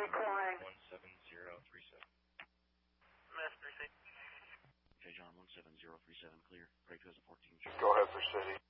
Decline. 17037. Mass precinct. Okay, John, 17037, clear. Craig Pheasant 14. Go ahead for city.